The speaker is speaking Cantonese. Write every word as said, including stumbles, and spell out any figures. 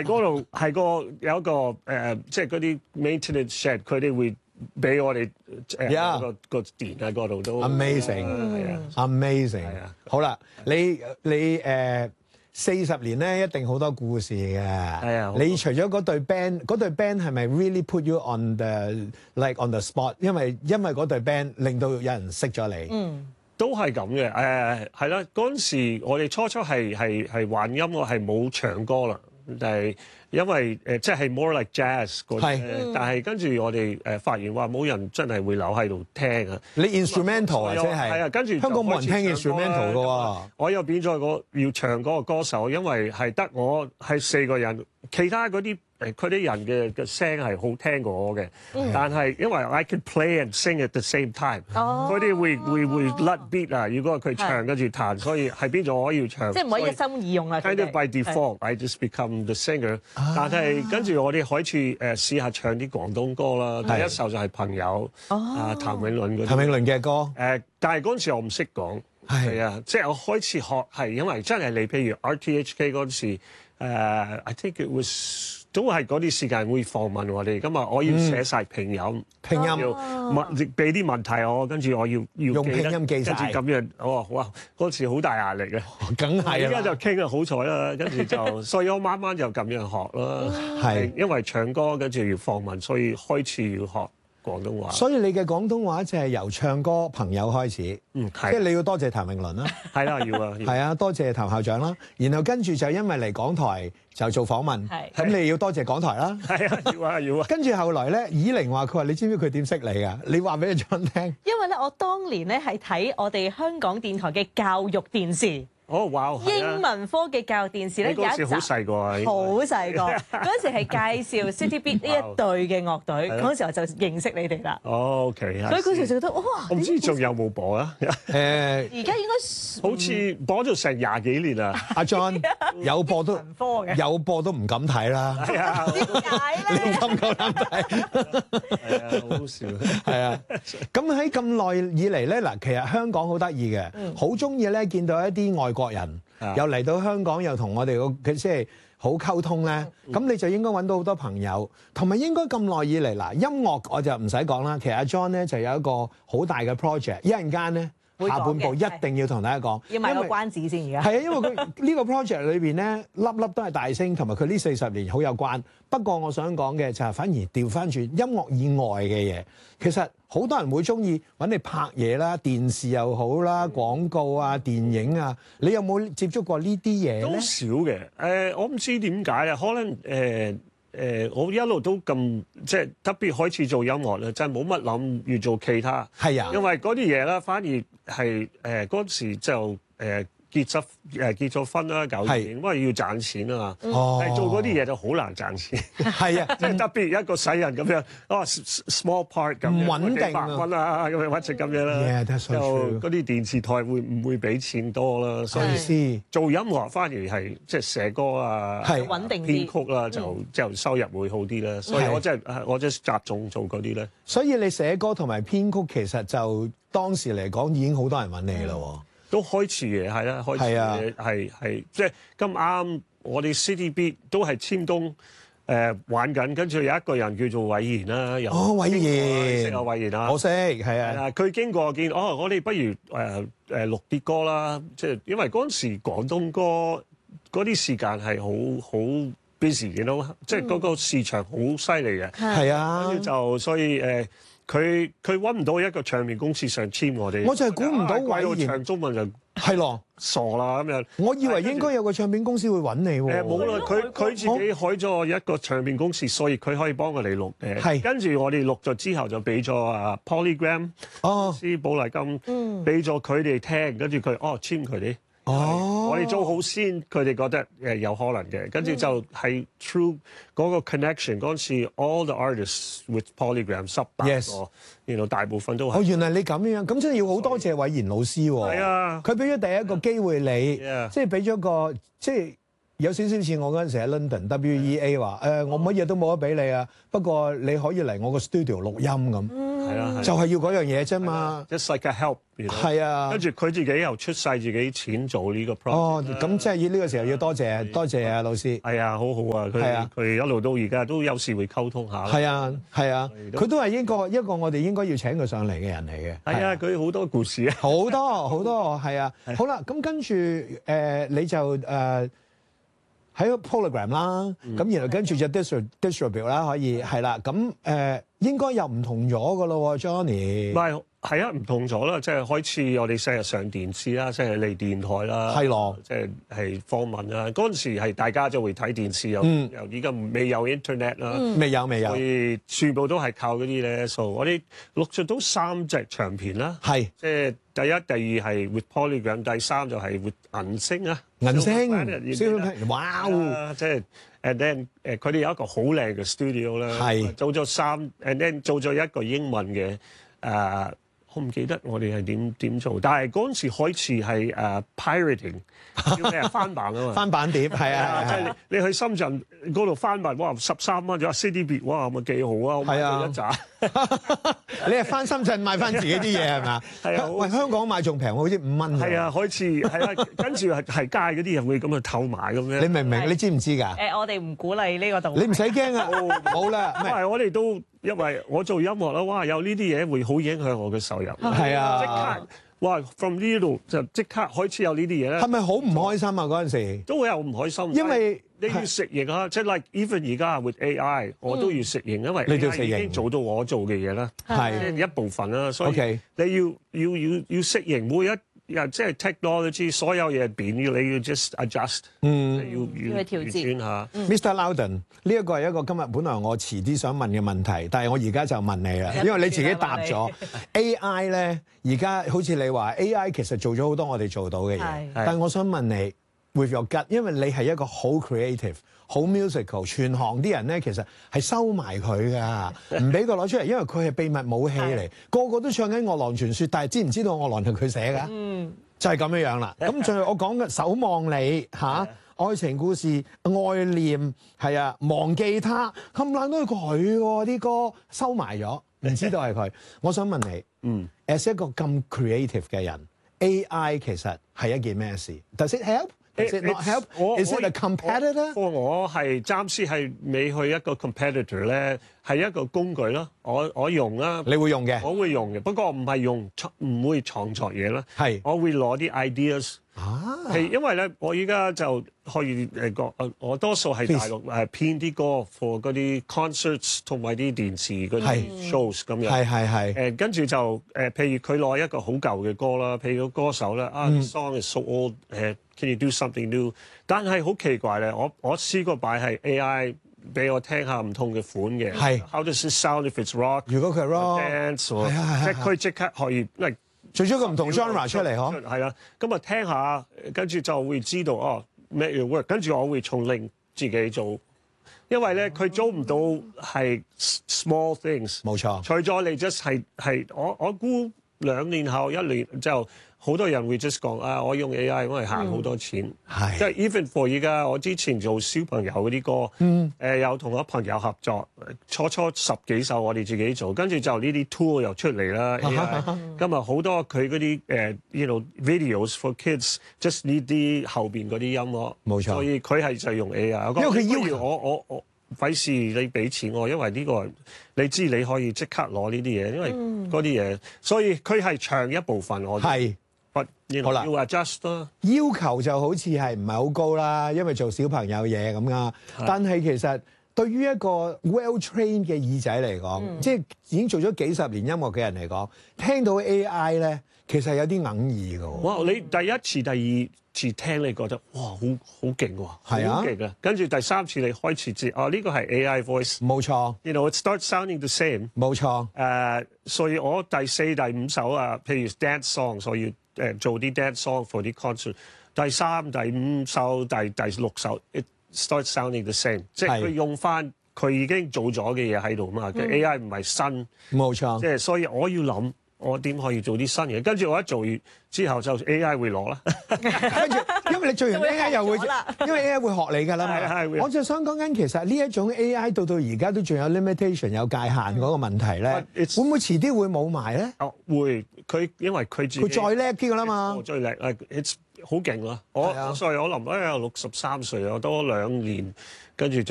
係嗰度係個有一個誒，即係嗰啲 maintenance shed，佢哋會俾我哋誒 Yeah. 個個電喺嗰度都 Amazing， 係啊 amazing。 係啊好啦，你你誒四十年咧，一定好多故事嘅。 係啊好多你除咗嗰隊 band，嗰隊 band 係咪 really put you on the like on the spot？因為因為嗰隊 band 令到有人識咗你。 嗯。 都係咁嘅，誒係啦。嗰陣時我哋初初係係係玩音樂係冇唱歌啦，但係因為誒即係 more like jazz 嗰啲係誒但係跟住我哋誒發現話冇人真係會留喺度聽啊。 你 instrumental 或者係係啊，跟住香港冇人聽就開始唱歌啦 instrumental 嘅喎。 我又變咗個要唱嗰個歌手，因為係得我係四個人，其他嗰啲誒佢啲人嘅嘅聲係好聽過我嘅，但係因為 I can play and sing at the same time， 哦佢哋會會會甩 beat 啊！如果佢唱係跟住彈，所以係邊咗我要唱， 即係唔可以一心二用啦。佢 Kind 哋 of by default, I just become the singer。但係跟住我哋開始誒試下唱啲廣東歌啦。 係第一首就係朋友，啊譚詠麟嗰啲。 譚詠麟嘅歌。 誒，但係嗰陣時我唔識講， 係係啊，即係我開始學係因為真係你，譬如 R T H K 嗰陣時，誒，I think it was 都係嗰啲時間會訪問我哋，咁啊，我要寫晒拼音， 拼音要問俾啲問題我，跟住我要要用記得拼音記晒跟住咁樣，哦，哇，嗰時好大壓力嘅。 梗係啦。 而家就傾啊，好彩啦，跟住就，所以我慢慢就咁樣學啦。 係因為唱歌跟住要訪問，所以開始要學廣東話。 所以你嘅廣東話就係由唱歌朋友開始， 嗯， 即係係， 你要多謝譚詠麟啦， 係啦，要啊，要係啊，多謝譚校長啦，然後跟住就因為嚟港台就做訪問， 係咁你要多謝港台啦。 係啊，要啊，要啊。 跟住後來咧，以玲話佢話：你知唔知佢點識你啊？你話俾阿 John 聽。 因為咧，我當年咧係睇我哋香港電台嘅教育電視。 哦，哇！係啊英文科嘅教育電視咧你嗰時好有一集細個啊，應該好細個，嗰陣時係介紹 City Beat 呢一隊嘅樂隊， 係啊嗰陣時我就認識你哋啦。 哦，OK， 所以嗰時就覺得哇， 我唔知仲有冇播啊？ 誒， 而家應該好似播咗成廿幾年啦。 阿 John 有播都文科嘅， 有播都唔敢睇啦， 係啊， 點解咧？ 你咁夠膽睇？ 係啊，好好笑。 係啊，咁喺咁耐以嚟咧，嗱，其實香港好得意嘅，好中意咧見到一啲外國人啊又嚟到香港，又同我哋個佢即係好溝通咧。咁你就應該揾到好多朋友，同埋應該咁耐以嚟嗱，音樂我就唔使講啦。其實阿 John 咧就有一個好大嘅 project，一陣間咧會講嘅下半部一定要同大家講， 要賣個因為關子先而家。 係啊，因為佢呢個 project 裏邊咧，粒粒都係大聲，同埋佢呢四十年好有關。不過我想講嘅就係反而調翻轉音樂以外嘅嘢，其實好多人會中意揾你拍嘢啦，電視又好啦，廣告啊、電影啊，你有冇接觸過呢啲嘢都咧？ 少嘅。誒，我唔知點解啊，可能誒誒，我一路都咁即係特別開始做音樂咧，真係冇乜諗要做其他。 係啊， 因為嗰啲嘢咧，反而係誒嗰時就誒結咗誒結咗婚啦，九年，因為要賺錢啊嘛。 哦係做嗰啲嘢就好難賺錢， 係啊， 即係特別一個細人咁樣，哦 small part 咁樣， 唔穩定啊幾百蚊啊咁樣或者咁樣啦。 Yeah, that's so 就 true. 嗰啲電視台會唔會俾錢多啦？所以意思做音樂反而係即係寫歌啊， 係穩定啲編曲啦，就就收入會好啲啦。所以我真係我真係集中做嗰啲咧。 所以你寫歌同埋編曲，其實就當時嚟講已經好多人揾你啦喎。 都開始嘅，係啦，開始係啊嘅係係即係咁啱，我哋 City Beat 都係簽東誒、呃、玩緊，跟住有一個人叫做韋賢啦，又哦韋賢識啊韋賢啊， 我識，係係啊， 啊，佢經過見，哦，我哋不如誒誒、呃、錄啲歌啦，即係因為嗰陣時廣東歌嗰啲時間係好好 busy 嘅咯，即係嗰個市場好犀利嘅， 係啊跟住，就所以誒。呃佢佢揾唔到一個唱片公司想簽我哋， 我就係估唔到韋賢啊唱中文就係咯。 傻啦咁樣。 我以為應該有個唱片公司會揾你喎。 誒冇啦，佢佢自己開咗一個唱片公司，所以佢可以幫我哋錄嘅。 係跟住我哋錄咗之後就俾咗啊 Polygram 哦啲寶麗金，俾咗佢哋聽，跟住佢哦簽佢哋。 哦， 我哋做好先，佢哋覺得誒有可能嘅，跟住就係 through 嗰個 connection 嗰陣時 ，all the artists with Polygram 十八 Yes 個，然後大部分都哦， 係。 原來你咁樣，咁真係要好多謝韋賢老師喎。 係啊佢俾咗第一個機會你， Yeah 即係俾咗個即係有少少似我嗰陣時喺 London W E A 話誒，我乜嘢都冇得俾你啊，不過你可以嚟我個 studio 錄音咁。 係啊， 就係要嗰樣嘢啫嘛。 Just like a help， 係啊。 跟住佢自己又出晒自己錢做呢個 project。 哦，咁即係呢個時候要多謝多謝啊老師。 係啊，好好啊， 係啊佢佢一路到而家都有時會溝通下。 係啊係啊，佢都係一個一個我哋應該要請佢上嚟嘅人嚟嘅。 係啊，佢好多故事啊。 好多好多係啊。好啦，咁跟住誒你就誒。喺個 program 啦，咁、嗯、然後跟住就 distribute distribute 啦，可以係啦，咁誒、呃、應該又唔同咗噶咯喎 ，Johnny。唔係， 係啊，唔同咗啦，即係開始我哋成日上電視啦，即係嚟電台啦， 係咯， 即係係訪問啦。嗰陣時係大家就會睇電視，又又而家未有 internet 啦、 嗯，未有未有， 所以全部都係靠嗰啲咧。所以我哋錄咗到三隻長片啦， 係即係第一、第二係 with Polygram，第三就係 with 銀星啊。 銀星，哇！ 即係 and then 誒，佢哋有一個好靚嘅 studio 啦， 係做咗三 and then 做咗一個英文嘅誒，我唔記得我哋係點點做，但係嗰陣時開始係誒 pirating， 叫咩啊翻版啊嘛， 翻版碟係啊， 即係你你去深圳嗰度翻版，哇十三蚊咗 C D B， 哇咁啊幾好啊，我買咗一紮。 你係翻深圳買翻自己啲嘢係咪啊？係啊，喂香港買仲平，好似五蚊。 係啊，開始係啊，跟住係係街嗰啲人會咁去偷買咁樣。 你明唔明？你知唔知㗎？ 誒，我哋唔鼓勵呢個動作。 你唔使驚啊，冇啦。 因為我哋都因為我做音樂啦，哇有呢啲嘢會好影響我嘅收入。 係啊， 即刻哇 from 呢度就即刻開始有呢啲嘢咧。 係咪好唔開心啊？嗰陣時都會有唔開心， 因為你要適應啊，即係 like even 而家 with A I，我都要適應，因為 A I 已經做到我做嘅嘢啦，係一部分啦，所以你要要要要適應每一日即係 technology， 所有嘢變，你要 just adjust，嗯，要要調節下。 Mister Loudon， 呢一個係一個今日本來我遲啲想問嘅問題，但係我而家就問你啦，因為你自己答咗 A I 咧，而家好似你話 A I 其實做咗好多我哋做到嘅嘢，但係我想問你。With your gut，因為你係一個好 creative、好 musical， 全行啲人咧其實係收埋佢噶，唔俾佢攞出嚟，因為佢係秘密武器嚟，個個都唱緊《餓狼傳說》，但係知唔知道《餓狼》係佢寫㗎？嗯，就係咁樣樣啦。咁最後我講嘅《守望你》嚇、啊，愛情故事、愛念係啊，忘記他，冚唪唥都係佢喎，啲歌收埋咗，唔知道係佢。我想問你，嗯，as 一個咁 creative 嘅人 ，A I 其實係一件咩事 ？Does it help？Is it not help? Is it a competitor? 我我係暫時係未去一個 competitor 咧，係一個工具咯。我我用啦， 你會用嘅， 我會用嘅。不過唔係用唔會創作嘢啦。係，我會攞啲 ideas。啊，係因為咧，我依家就可以誒講，誒我多數係大陸誒編啲歌 for 嗰啲 concerts 同埋啲電視嗰啲 shows 咁樣。係係係。誒跟住就誒，譬如佢攞一個好舊嘅歌啦，譬如個歌手咧，啊 song is so old，誒 can you do something new？ 但係好奇怪咧，我我試過擺係 A I 俾我聽下唔同嘅款嘅。係。How does it sound if it's rock？ 如果佢係 rock，dance， 即係佢即刻可以like。 做咗個唔同 genre 出嚟嗬， 係啦，咁啊聽下，跟住就會知道哦 make it work，跟住我會從零自己做，因為咧佢做唔到係 small things，冇錯。除咗你 just 係係我我估兩年後一年就好多人會 just 講啊，我用 A I 我係慳好多錢，係即係 even for 而家我之前做小朋友嗰啲歌，嗯，誒有同我朋友合作，初初十幾首我哋自己做，跟住就呢啲 tool 又出嚟啦 A I，今日好多佢嗰啲誒，you know videos for kids，just 呢啲後邊嗰啲音樂，冇錯，所以佢係就用 A I，因為佢要求我我我費事你俾錢我，因為呢個你知你可以即刻攞呢啲嘢，因為嗰啲嘢，所以佢係唱一部分我係。好啦，要 adjust 咯。要求就好似係唔係好高啦，因為做小朋友嘢咁啊。但係其實對於一個 well trained 嘅耳仔嚟講，嗯、即係已經做咗幾十年音樂嘅人嚟講，聽到 A I 咧，其實有啲哽耳㗎。哇！你第一次、第二次聽，你覺得哇，好好勁喎，好勁啊！跟住第三次你開始知，哦呢個係 A I voice，冇錯。You know it starts sounding the same，冇錯。誒、uh, ，所以我第四、第五首啊，譬如 dance song，所以誒做啲 dance song for 啲 concert。第三、第五首、第第六首 ，it starts sounding the same， 即係佢用翻佢已經做咗嘅嘢喺度嘛。嗯、A I 唔係新，冇錯。即係所以我要諗。我點可以做啲新嘢？跟住我一做完之後就 A I 會攞啦。跟住因為你做完 A I 又會，因為 A I 會學你㗎啦嘛。 係係會我就想講緊其實呢一種 A I 到到而家都仲有 limitation 有界限嗰個問題咧， It's- 會唔會遲啲會冇埋咧？ 哦，會佢因為佢自己佢再叻啲㗎啦嘛。 最叻誒，it's 好勁啦！我係啊所以我臨咧有六十三歲，我多兩年，跟住就。